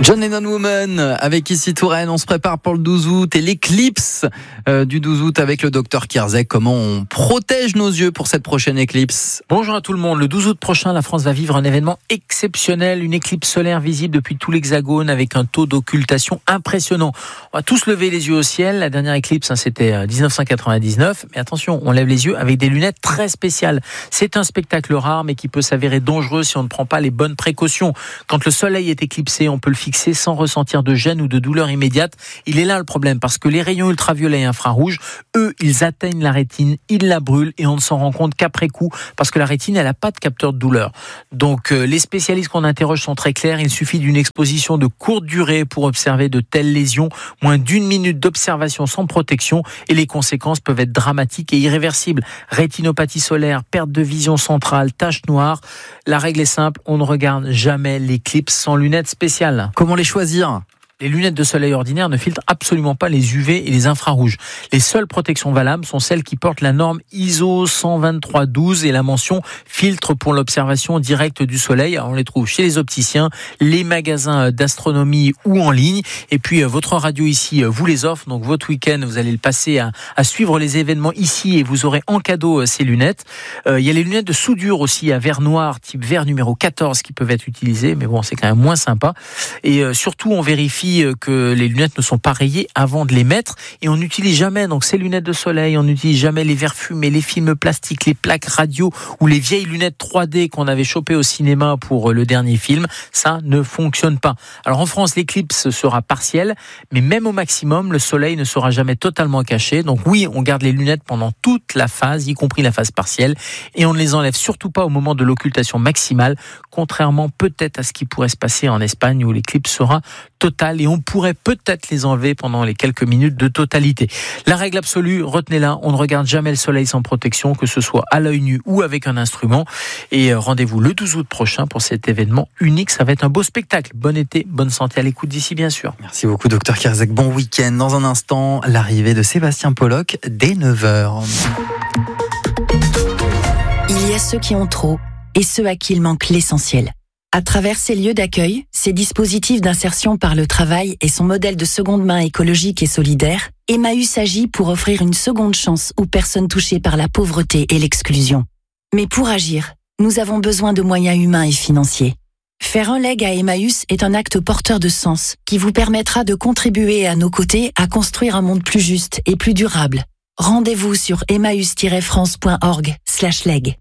John Lennon Woman avec Ici Touraine. On se prépare pour le 12 août et l'éclipse du 12 août avec le docteur Kierzek. Comment on protège nos yeux pour cette prochaine éclipse? Bonjour à tout le monde. Le 12 août prochain, la France va vivre un événement exceptionnel, une éclipse solaire visible depuis tout l'Hexagone avec un taux d'occultation impressionnant. On va tous lever les yeux au ciel. La dernière éclipse, c'était 1999. Mais attention, on lève les yeux avec des lunettes très spéciales. C'est un spectacle rare, mais qui peut s'avérer dangereux si on ne prend pas les bonnes précautions. Quand le soleil est éclipsé, on peut le fixer sans ressentir de gêne ou de douleur immédiate. Il est là le problème, parce que les rayons ultraviolets et infrarouges, eux, ils atteignent la rétine, ils la brûlent et on ne s'en rend compte qu'après coup, parce que la rétine, elle n'a pas de capteur de douleur. Donc les spécialistes qu'on interroge sont très clairs, il suffit d'une exposition de courte durée pour observer de telles lésions, moins d'1 minute d'observation sans protection et les conséquences peuvent être dramatiques et irréversibles. Rétinopathie solaire, perte de vision centrale, taches noires. La règle est simple, on ne regarde jamais l'éclipse sans lunettes spéciales. Comment les choisir? Les lunettes de soleil ordinaires ne filtrent absolument pas les UV et les infrarouges. Les seules protections valables sont celles qui portent la norme ISO 12312 et la mention filtre pour l'observation directe du soleil. Alors on les trouve chez les opticiens, les magasins d'astronomie ou en ligne. Et puis votre radio ici vous les offre. Donc votre week-end, vous allez le passer à suivre les événements ici et vous aurez en cadeau ces lunettes. Il y a les lunettes de soudure aussi à verre noir, type verre numéro 14 qui peuvent être utilisées. Mais bon, c'est quand même moins sympa. Et surtout, on vérifie que les lunettes ne sont pas rayées avant de les mettre et on n'utilise jamais donc ces lunettes de soleil, on n'utilise jamais les verres fumés, les films plastiques, les plaques radio ou les vieilles lunettes 3D qu'on avait chopées au cinéma pour le dernier film. Ça ne fonctionne pas. Alors en France, l'éclipse sera partielle, mais même au maximum, le soleil ne sera jamais totalement caché. Donc oui, on garde les lunettes pendant toute la phase, y compris la phase partielle, et on ne les enlève surtout pas au moment de l'occultation maximale, contrairement peut-être à ce qui pourrait se passer en Espagne où l'éclipse sera totale et on pourrait peut-être les enlever pendant les quelques minutes de totalité. La règle absolue, retenez-la, on ne regarde jamais le soleil sans protection, que ce soit à l'œil nu ou avec un instrument. Et rendez-vous le 12 août prochain pour cet événement unique. Ça va être un beau spectacle. Bon été, bonne santé à l'écoute d'ici, bien sûr. Merci beaucoup, docteur Kierzek. Bon week-end. Dans un instant, l'arrivée de Sébastien Pollock dès 9h. Il y a ceux qui ont trop et ceux à qui il manque l'essentiel. À travers ces lieux d'accueil, ces dispositifs d'insertion par le travail et son modèle de seconde main écologique et solidaire, Emmaüs agit pour offrir une seconde chance aux personnes touchées par la pauvreté et l'exclusion. Mais pour agir, nous avons besoin de moyens humains et financiers. Faire un leg à Emmaüs est un acte porteur de sens qui vous permettra de contribuer à nos côtés à construire un monde plus juste et plus durable. Rendez-vous sur emmaüs-france.org/leg.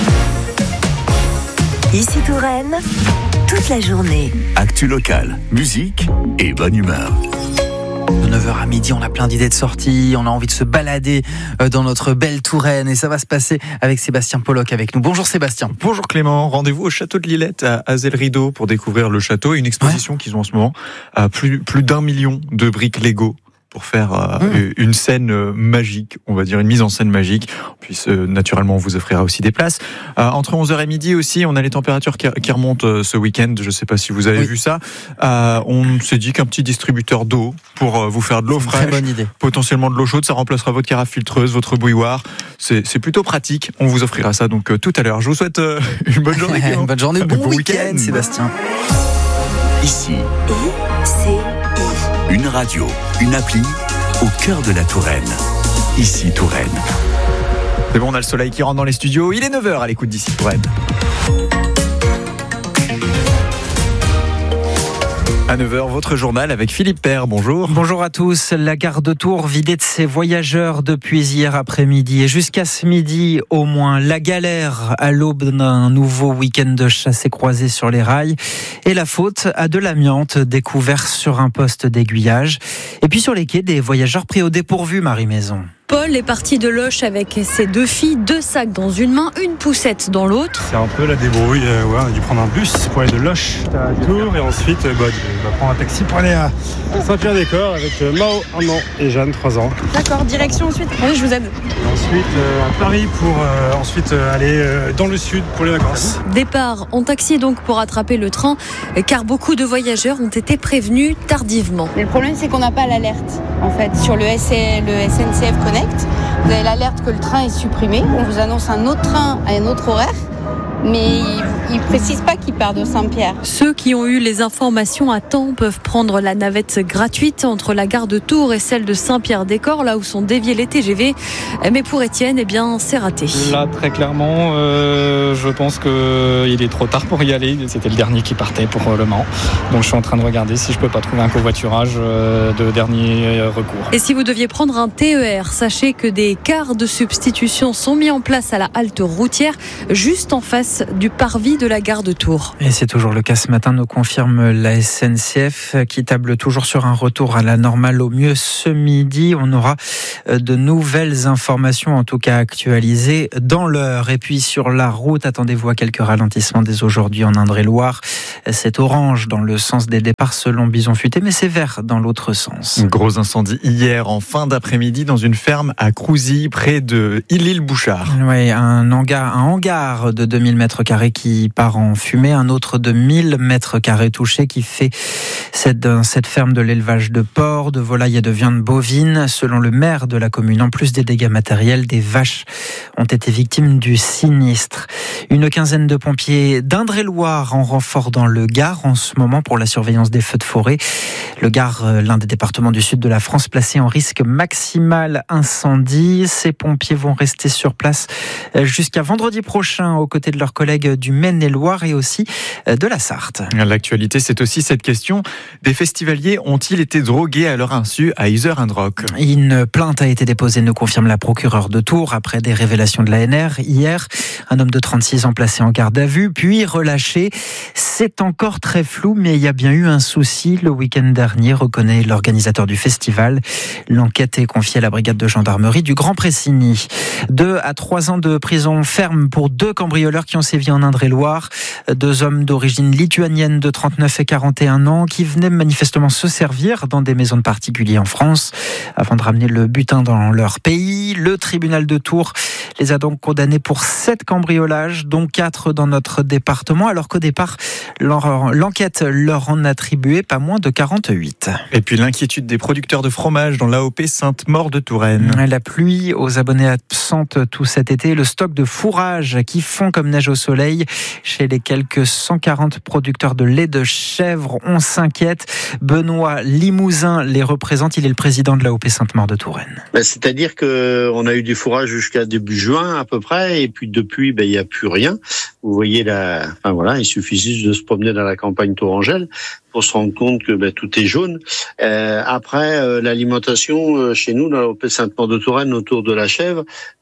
Ici Touraine, toute la journée. Actu locale, musique et bonne humeur. De 9h à midi, on a plein d'idées de sortie, on a envie de se balader dans notre belle Touraine et ça va se passer avec Sébastien Pollock avec nous. Bonjour Sébastien. Bonjour Clément, rendez-vous au château de Lillette à Azel-Rideau pour découvrir le château et une exposition qu'ils ont en ce moment. Plus d'1 million de briques Lego pour faire une scène magique, on va dire une mise en scène magique. Puis naturellement, on vous offrira aussi des places. Entre 11h et midi aussi, on a les températures qui remontent ce week-end. Je ne sais pas si vous avez vu ça. On s'est dit qu'un petit distributeur d'eau pour vous faire de l'eau fraîche, très bonne idée. Potentiellement de l'eau chaude, ça remplacera votre carafe filtreuse, votre bouilloire. C'est plutôt pratique. On vous offrira ça donc tout à l'heure. Je vous souhaite une bonne journée. Une bonne journée, bon week-end Sébastien. Ici, une radio, une appli au cœur de la Touraine. Ici Touraine. C'est bon, on a le soleil qui rentre dans les studios. Il est 9h à l'écoute d'Ici Touraine. À 9h, votre journal avec Philippe Père. Bonjour. Bonjour à tous. La gare de Tours vidée de ses voyageurs depuis hier après-midi et jusqu'à ce midi au moins. La galère à l'aube d'un nouveau week-end de chasse et croisée sur les rails et la faute à de l'amiante découvert sur un poste d'aiguillage. Et puis sur les quais, des voyageurs pris au dépourvu, Marie Maison. Paul est parti de Loches avec ses 2 filles, 2 sacs dans une main, une poussette dans l'autre. C'est un peu la débrouille, on a dû prendre un bus pour aller de Loches à Tours et ensuite on va prendre un taxi pour aller à Saint-Pierre-des-Corps avec Mao, 1 an, et Jeanne, 3 ans. D'accord, direction ensuite. Oui, je vous aide. Et ensuite à Paris pour ensuite aller dans le sud pour les vacances. Départ en taxi donc pour attraper le train car beaucoup de voyageurs ont été prévenus tardivement. Mais le problème c'est qu'on n'a pas l'alerte en fait sur le SNCF Connect. Vous avez l'alerte que le train est supprimé. On vous annonce un autre train à un autre horaire, mais il précise pas qu'il part de Saint-Pierre. Ceux qui ont eu les informations à temps peuvent prendre la navette gratuite entre la gare de Tours et celle de Saint-Pierre-des-Corps, là où sont déviés les TGV. Mais pour Étienne, eh bien, c'est raté. Là, très clairement, je pense qu'il est trop tard pour y aller. C'était le dernier qui partait pour Le Mans. Donc je suis en train de regarder si je peux pas trouver un covoiturage de dernier recours. Et si vous deviez prendre un TER, sachez que des cars de substitution sont mis en place à la halte routière, juste en face du parvis de la gare de Tours. Et c'est toujours le cas ce matin, nous confirme la SNCF qui table toujours sur un retour à la normale au mieux ce midi. On aura de nouvelles informations, en tout cas actualisées dans l'heure. Et puis sur la route, attendez-vous à quelques ralentissements dès aujourd'hui en Indre-et-Loire. C'est orange dans le sens des départs selon Bison Futé, mais c'est vert dans l'autre sens. Gros incendie hier en fin d'après-midi dans une ferme à Crouzy, près de Ille-Bouchard. Oui, un hangar de 2000 mètres carrés qui part en fumée, un autre de 1000 mètres carrés touché qui fait cette ferme de l'élevage de porcs, de volailles et de viande bovine. Selon le maire de la commune, en plus des dégâts matériels, des vaches ont été victimes du sinistre. Une quinzaine de pompiers d'Indre-et-Loire en renfort dans le Gard en ce moment pour la surveillance des feux de forêt. Le Gard, l'un des départements du sud de la France placé en risque maximal incendie. Ces pompiers vont rester sur place jusqu'à vendredi prochain aux côtés de leurs collègues du Maine-et-Loire et aussi de la Sarthe. L'actualité, c'est aussi cette question. Des festivaliers ont-ils été drogués à leur insu à Iser-Indrock ? Une plainte a été déposée, nous confirme la procureure de Tours, après des révélations de l'ANR hier. Un homme de 36 ans placé en garde à vue, puis relâché. C'est encore très flou, mais il y a bien eu un souci le week-end dernier, reconnaît l'organisateur du festival. L'enquête est confiée à la brigade de gendarmerie du Grand Pressigny. 2 à 3 ans de prison ferme pour 2 cambrioleurs qui ont sévi en Indre-et-Loire. 2 hommes d'origine lituanienne de 39 et 41 ans qui venaient manifestement se servir dans des maisons de particuliers en France avant de ramener le butin dans leur pays. Le tribunal de Tours les a donc condamnés pour 7 cambriolages, dont 4 dans notre département, alors qu'au départ, l'enquête leur en attribuait pas moins de 48. Et puis l'inquiétude des producteurs de fromage dans l'AOP Sainte-Maure de Touraine. La pluie aux abonnés absentes tout cet été, le stock de fourrage qui fond comme neige au soleil chez les quelques 140 producteurs de lait de chèvre. On s'inquiète. Benoît Limousin les représente, il est le président de l'AOP Sainte-Maure de Touraine. C'est-à-dire qu'on a eu des fourrages jusqu'à début juin à peu près, et puis depuis, il n'y a plus rien. Vous voyez il suffit juste de se promener dans la campagne tourangelle pour se rendre compte que tout est jaune. Après, l'alimentation chez nous, dans l'AOP Sainte-Maure de Touraine, autour de la chèvre,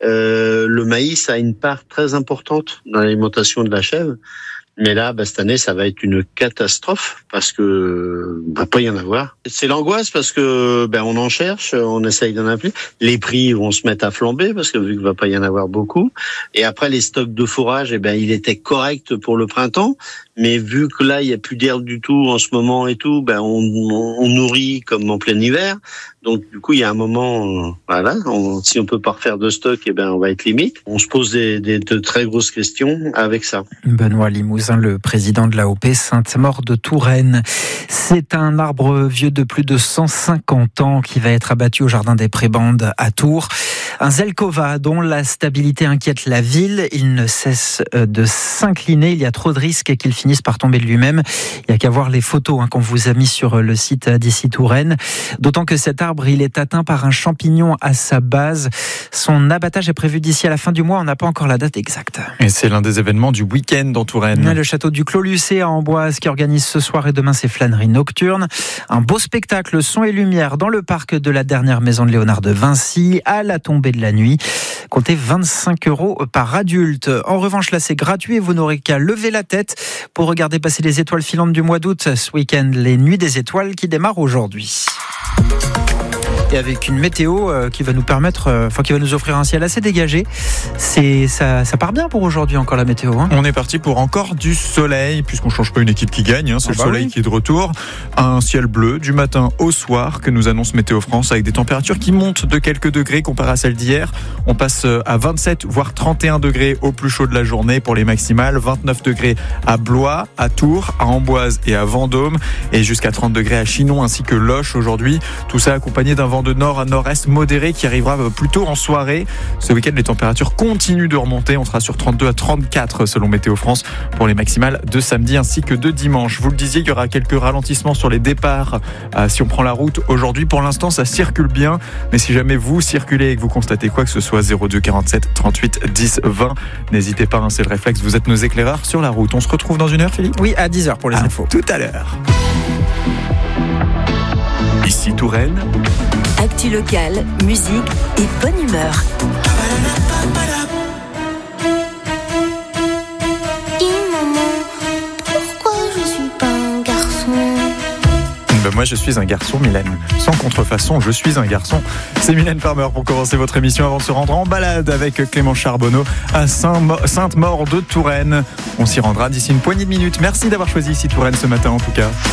le maïs a une part très importante dans l'alimentation de la chèvre. Mais là, cette année, ça va être une catastrophe parce que va pas y en avoir. C'est l'angoisse parce que on en cherche, on essaye d'en appeler. Les prix vont se mettre à flamber parce que vu qu'il va pas y en avoir beaucoup. Et après, les stocks de fourrage, il était correct pour le printemps. Mais vu que là, il y a plus d'herbe du tout en ce moment et tout, on nourrit comme en plein hiver. Donc, du coup, il y a un moment, si on peut pas refaire de stock, on va être limite. On se pose de très grosses questions avec ça. Benoît Limousin, le président de l'AOP Sainte-Maure de Touraine. C'est un arbre vieux de plus de 150 ans qui va être abattu au jardin des Prébandes à Tours. Un Zelkova dont la stabilité inquiète la ville. Il ne cesse de s'incliner. Il y a trop de risques qu'il finisse par tomber de lui-même. Il n'y a qu'à voir les photos qu'on vous a mis sur le site d'ici Touraine. D'autant que cet arbre, il est atteint par un champignon à sa base. Son abattage est prévu d'ici à la fin du mois. On n'a pas encore la date exacte. Et c'est l'un des événements du week-end en Touraine. Le château du Clos Lucé à Amboise qui organise ce soir et demain ses flâneries nocturnes. Un beau spectacle son et lumière dans le parc de la dernière maison de Léonard de Vinci à la tombée de la nuit. Comptez 25 € par adulte. En revanche, là, c'est gratuit et vous n'aurez qu'à lever la tête pour regarder passer les étoiles filantes du mois d'août. Ce week-end, les Nuits des Étoiles qui démarrent aujourd'hui. Et avec une météo qui va nous permettre, qui va nous offrir un ciel assez dégagé. Ça part bien pour aujourd'hui encore la météo. On est parti pour encore du soleil, puisqu'on change pas une équipe qui gagne. C'est le soleil qui est de retour. Un ciel bleu du matin au soir que nous annonce Météo France, avec des températures qui montent de quelques degrés comparé à celles d'hier. On passe à 27 voire 31 degrés au plus chaud de la journée pour les maximales. 29 degrés à Blois, à Tours, à Amboise et à Vendôme, et jusqu'à 30 degrés à Chinon ainsi que Loches aujourd'hui. Tout ça accompagné d'un vent vent de nord à nord-est modéré qui arrivera plutôt en soirée. Ce week-end, les températures continuent de remonter. On sera sur 32 à 34 selon Météo France pour les maximales de samedi ainsi que de dimanche. Vous le disiez, il y aura quelques ralentissements sur les départs si on prend la route aujourd'hui. Pour l'instant, ça circule bien. Mais si jamais vous circulez et que vous constatez quoi que ce soit, 02 47 38 10 20, n'hésitez pas, c'est le réflexe. Vous êtes nos éclaireurs sur la route. On se retrouve dans une heure, Philippe ? Oui, à 10h pour les infos. Tout à l'heure. Ici Touraine, Actu locale, musique et bonne humeur. Moi, je suis un garçon, Mylène. Sans contrefaçon, je suis un garçon. C'est Mylène Farmer pour commencer votre émission avant de se rendre en balade avec Clément Charbonneau à Sainte-Maure de Touraine. On s'y rendra d'ici une poignée de minutes. Merci d'avoir choisi Ici Touraine ce matin, en tout cas.